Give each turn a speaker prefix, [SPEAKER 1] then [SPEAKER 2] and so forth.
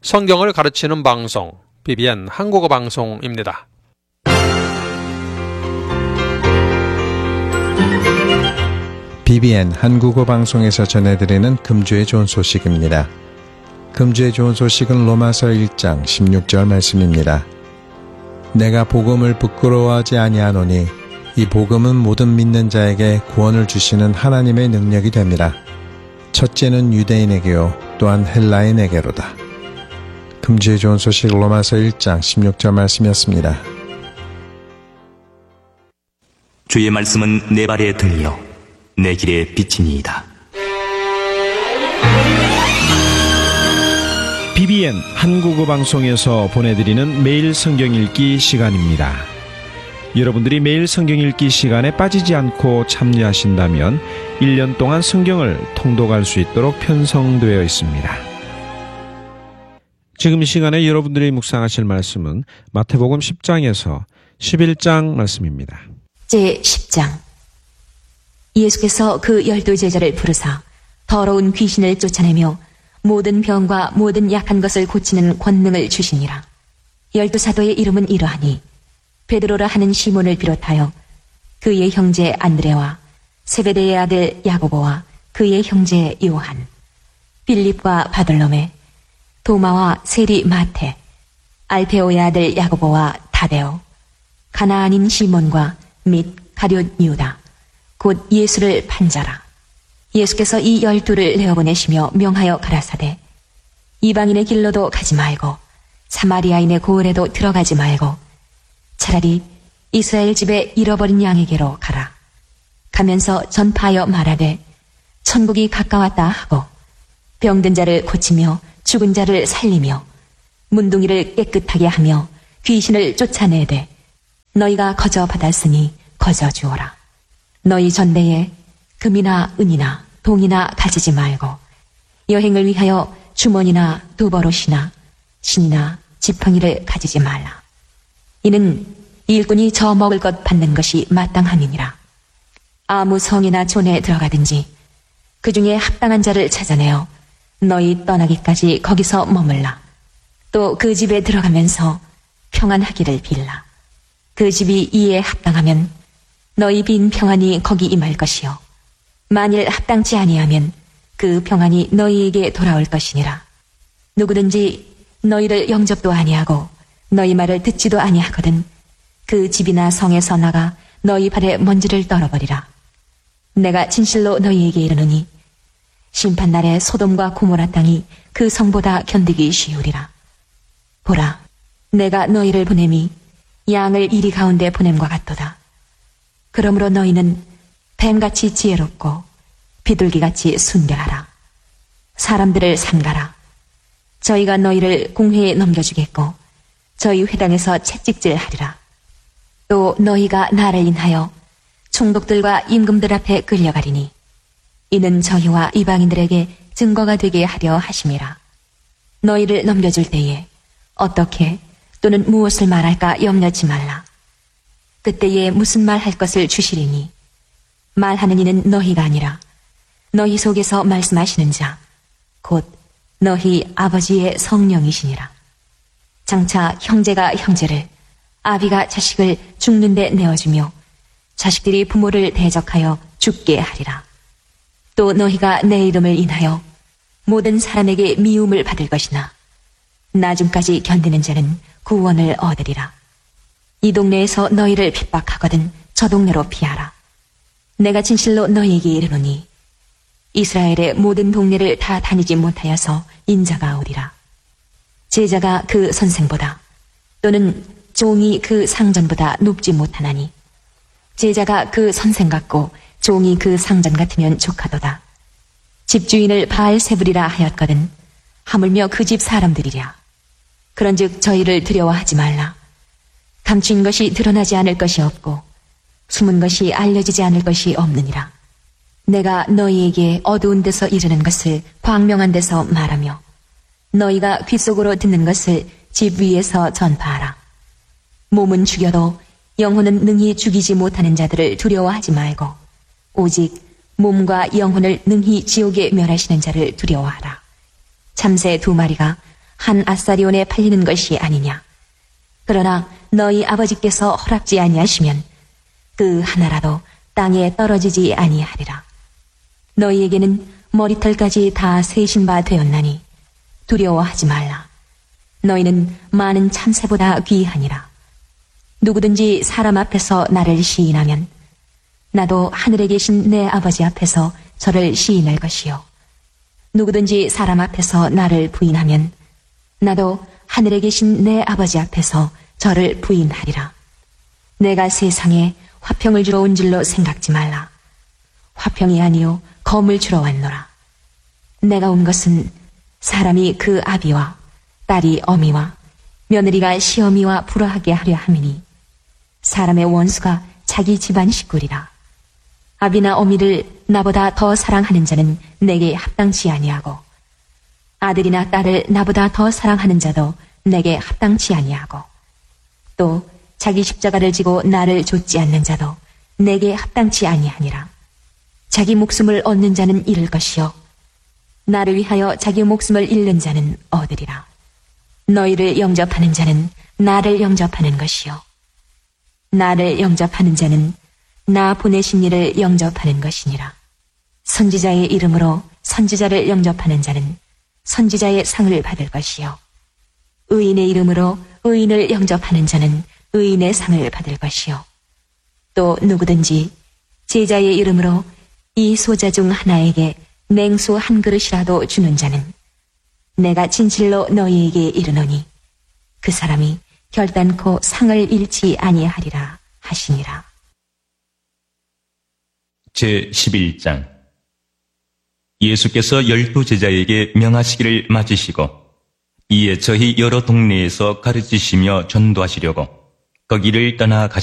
[SPEAKER 1] 성경을 가르치는 방송, BBN 한국어 방송입니다.
[SPEAKER 2] BBN 한국어 방송에서 전해드리는 금주의 좋은 소식입니다. 금주의 좋은 소식은 로마서 1장 16절 말씀입니다. 내가 복음을 부끄러워하지 아니하노니 이 복음은 모든 믿는 자에게 구원을 주시는 하나님의 능력이 됩니다. 첫째는 유대인에게요 또한 헬라인에게로다. 금주의 좋은 소식 로마서 1장 16절 말씀이었습니다.
[SPEAKER 3] 주의 말씀은 내 발에 등이요 내 길에 빛이니이다.
[SPEAKER 4] BBN 한국어 방송에서 보내드리는 매일 성경 읽기 시간입니다. 여러분들이 매일 성경 읽기 시간에 빠지지 않고 참여하신다면 1년 동안 성경을 통독할 수 있도록 편성되어 있습니다. 지금 이 시간에 여러분들이 묵상하실 말씀은 마태복음 10장에서 11장 말씀입니다.
[SPEAKER 5] 제10장. 예수께서 그 12제자를 부르사 더러운 귀신을 쫓아내며 모든 병과 모든 약한 것을 고치는 권능을 주시니라. 12사도의 이름은 이러하니 베드로라 하는 시몬을 비롯하여 그의 형제 안드레와 세베대의 아들 야고보와 그의 형제 요한, 빌립과 바돌로메, 도마와 세리 마테, 알페오의 아들 야고보와 다데오, 가나안인 시몬과 및 가룟 유다, 곧 예수를 판자라. 예수께서 이 12를 내어보내시며 명하여 가라사대 이방인의 길로도 가지 말고 사마리아인의 고을에도 들어가지 말고 차라리 이스라엘 집에 잃어버린 양에게로 가라. 가면서 전파하여 말하되 천국이 가까웠다 하고 병든 자를 고치며 죽은 자를 살리며 문둥이를 깨끗하게 하며 귀신을 쫓아내되 너희가 거저 받았으니 거저 주어라. 너희 전대에 금이나 은이나 동이나 가지지 말고 여행을 위하여 주머니나 두버롯이나 신이나 지팡이를 가지지 말라. 이는 일꾼이 저 먹을 것 받는 것이 마땅함이니라. 아무 성이나 촌에 들어가든지 그 중에 합당한 자를 찾아내어 너희 떠나기까지 거기서 머물라. 또 그 집에 들어가면서 평안하기를 빌라. 그 집이 이에 합당하면 너희 빈 평안이 거기 임할 것이요 만일 합당치 아니하면 그 평안이 너희에게 돌아올 것이니라. 누구든지 너희를 영접도 아니하고 너희 말을 듣지도 아니하거든 그 집이나 성에서 나가 너희 발에 먼지를 떨어버리라. 내가 진실로 너희에게 이르노니 심판날에 소돔과 고모라 땅이 그 성보다 견디기 쉬우리라. 보라, 내가 너희를 보냄이 양을 이리 가운데 보냄과 같도다. 그러므로 너희는 뱀같이 지혜롭고 비둘기같이 순결하라. 사람들을 삼가라. 저희가 너희를 공회에 넘겨주겠고 저희 회당에서 채찍질하리라. 또 너희가 나를 인하여 총독들과 임금들 앞에 끌려가리니 이는 저희와 이방인들에게 증거가 되게 하려 하심이라. 너희를 넘겨줄 때에 어떻게 또는 무엇을 말할까 염려치 말라. 그때에 무슨 말 할 것을 주시리니 말하는 이는 너희가 아니라 너희 속에서 말씀하시는 자 곧 너희 아버지의 성령이시니라. 장차 형제가 형제를 아비가 자식을 죽는 데 내어주며 자식들이 부모를 대적하여 죽게 하리라. 또 너희가 내 이름을 인하여 모든 사람에게 미움을 받을 것이나 나중까지 견디는 자는 구원을 얻으리라. 이 동네에서 너희를 핍박하거든 저 동네로 피하라. 내가 진실로 너희에게 이르노니 이스라엘의 모든 동네를 다 다니지 못하여서 인자가 오리라. 제자가 그 선생보다 또는 종이 그 상전보다 높지 못하나니 제자가 그 선생 같고 종이 그 상전 같으면 족하도다. 집주인을 바알세불이라 하였거든 하물며 그 집 사람들이랴. 그런즉 저희를 두려워하지 말라. 감춘 것이 드러나지 않을 것이 없고 숨은 것이 알려지지 않을 것이 없느니라. 내가 너희에게 어두운 데서 이르는 것을 광명한 데서 말하며 너희가 귓속으로 듣는 것을 집 위에서 전파하라. 몸은 죽여도 영혼은 능히 죽이지 못하는 자들을 두려워하지 말고 오직 몸과 영혼을 능히 지옥에 멸하시는 자를 두려워하라. 참새 2마리가 한 아사리온에 팔리는 것이 아니냐. 그러나 너희 아버지께서 허락지 아니하시면 그 하나라도 땅에 떨어지지 아니하리라. 너희에게는 머리털까지 다 세신 바 되었나니 두려워하지 말라. 너희는 많은 참새보다 귀하니라. 누구든지 사람 앞에서 나를 시인하면 나도 하늘에 계신 내 아버지 앞에서 저를 시인할 것이요. 누구든지 사람 앞에서 나를 부인하면 나도 하늘에 계신 내 아버지 앞에서 저를 부인하리라. 내가 세상에 화평을 주러 온 줄로 생각지 말라. 화평이 아니요 검을 주러 왔노라. 내가 온 것은 사람이 그 아비와 딸이 어미와 며느리가 시어미와 불화하게 하려 함이니 사람의 원수가 자기 집안 식구리라. 아비나 어미를 나보다 더 사랑하는 자는 내게 합당치 아니하고 아들이나 딸을 나보다 더 사랑하는 자도 내게 합당치 아니하고 또 자기 십자가를 지고 나를 좇지 않는 자도 내게 합당치 아니하니라. 자기 목숨을 얻는 자는 잃을 것이요 나를 위하여 자기 목숨을 잃는 자는 얻으리라. 너희를 영접하는 자는 나를 영접하는 것이요 나를 영접하는 자는 나 보내신 이를 영접하는 것이니라. 선지자의 이름으로 선지자를 영접하는 자는 선지자의 상을 받을 것이요 의인의 이름으로 의인을 영접하는 자는 의인의 상을 받을 것이요 또 누구든지 제자의 이름으로 이 소자 중 하나에게 맹수 한 그릇이라도 주는 자는 내가 진실로 너희에게 이르노니 그 사람이 결단코 상을 잃지 아니하리라 하시니라.
[SPEAKER 3] 제11장 예수께서 12 제자에게 명하시기를 맞으시고 이에 저희 여러 동네에서 가르치시며 전도하시려고 거기를 떠나 가셨습니다.